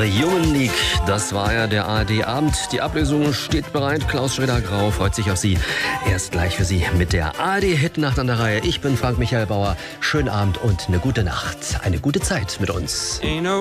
Jahre Human League. Das war ja der ARD-Abend. Die Ablösung steht bereit. Klaus Schroeder-Grau freut sich auf Sie. Erst gleich für Sie mit der ARD-Hitnacht an der Reihe. Ich bin Frank Michael Bauer. Schönen Abend und eine gute Nacht. Eine gute Zeit mit uns.